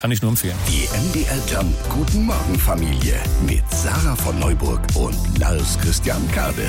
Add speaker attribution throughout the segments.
Speaker 1: Kann ich nur empfehlen.
Speaker 2: Die MDR Jump Guten Morgen Familie mit Sarah von Neuburg und Lars Christian Kade.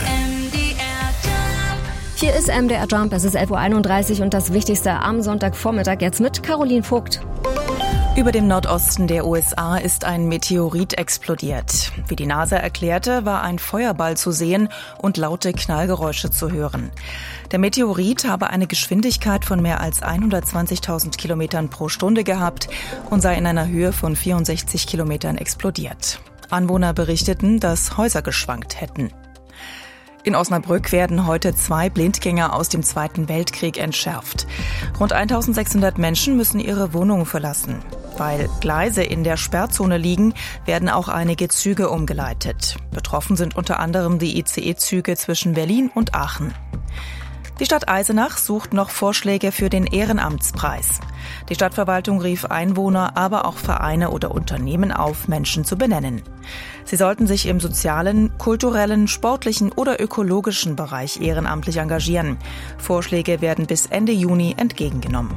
Speaker 3: Hier ist MDR Jump, es ist 11.31 Uhr und das Wichtigste am Sonntagvormittag jetzt mit Caroline Vogt.
Speaker 4: Über dem Nordosten der USA ist ein Meteorit explodiert. Wie die NASA erklärte, war ein Feuerball zu sehen und laute Knallgeräusche zu hören. Der Meteorit habe eine Geschwindigkeit von mehr als 120.000 Kilometern pro Stunde gehabt und sei in einer Höhe von 64 Kilometern explodiert. Anwohner berichteten, dass Häuser geschwankt hätten. In Osnabrück werden heute 2 Blindgänger aus dem Zweiten Weltkrieg entschärft. Rund 1.600 Menschen müssen ihre Wohnungen verlassen. Weil Gleise in der Sperrzone liegen, werden auch einige Züge umgeleitet. Betroffen sind unter anderem die ICE-Züge zwischen Berlin und Aachen. Die Stadt Eisenach sucht noch Vorschläge für den Ehrenamtspreis. Die Stadtverwaltung rief Einwohner, aber auch Vereine oder Unternehmen auf, Menschen zu benennen. Sie sollten sich im sozialen, kulturellen, sportlichen oder ökologischen Bereich ehrenamtlich engagieren. Vorschläge werden bis Ende Juni entgegengenommen.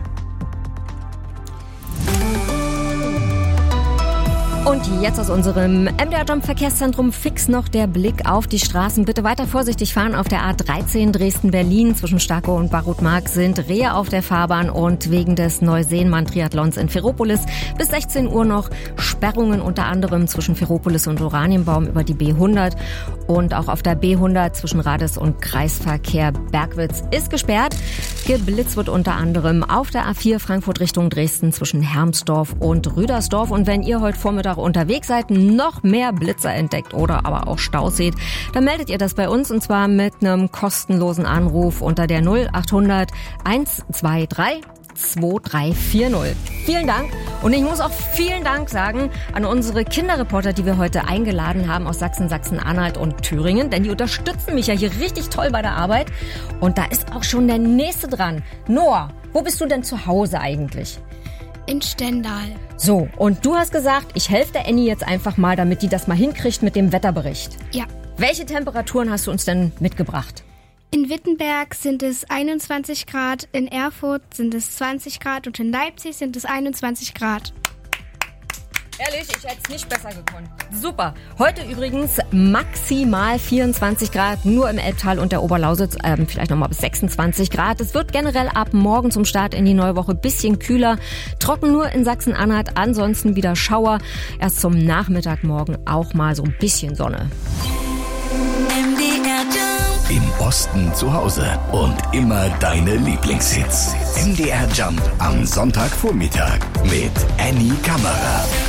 Speaker 3: Und jetzt aus unserem MDR Jump Verkehrszentrum fix noch der Blick auf die Straßen. Bitte weiter vorsichtig fahren auf der A13 Dresden-Berlin. Zwischen Starkow und Barutmark sind Rehe auf der Fahrbahn und wegen des Neuseenmann-Triathlons in Ferropolis bis 16 Uhr noch Sperrungen, unter anderem zwischen Ferropolis und Oranienbaum über die B100 und auch auf der B100 zwischen Rades und Kreisverkehr Bergwitz ist gesperrt. Geblitzt wird unter anderem auf der A4 Frankfurt Richtung Dresden zwischen Hermsdorf und Rüdersdorf. Und wenn ihr heute Vormittag unterwegs seid, noch mehr Blitzer entdeckt oder aber auch Staus seht, dann meldet ihr das bei uns und zwar mit einem kostenlosen Anruf unter der 0800 123 2340. Vielen Dank und ich muss auch vielen Dank sagen an unsere Kinderreporter, die wir heute eingeladen haben aus Sachsen, Sachsen-Anhalt und Thüringen, denn die unterstützen mich ja hier richtig toll bei der Arbeit und da ist auch schon der Nächste dran. Noah, wo bist du denn zu Hause eigentlich?
Speaker 5: In Stendal.
Speaker 3: So, und du hast gesagt, ich helfe der Annie jetzt einfach mal, damit die das mal hinkriegt mit dem Wetterbericht.
Speaker 5: Ja.
Speaker 3: Welche Temperaturen hast du uns denn mitgebracht?
Speaker 5: In Wittenberg sind es 21 Grad, in Erfurt sind es 20 Grad und in Leipzig sind es 21 Grad.
Speaker 3: Ehrlich, ich hätte es nicht besser gekonnt. Super. Heute übrigens maximal 24 Grad, nur im Elbtal und der Oberlausitz, vielleicht nochmal bis 26 Grad. Es wird generell ab morgen zum Start in die neue Woche ein bisschen kühler. Trocken nur in Sachsen-Anhalt, ansonsten wieder Schauer. Erst zum Nachmittag morgen auch mal so ein bisschen Sonne.
Speaker 2: Im Osten zu Hause und immer deine Lieblingshits. MDR Jump am Sonntagvormittag mit Annie Kammerer.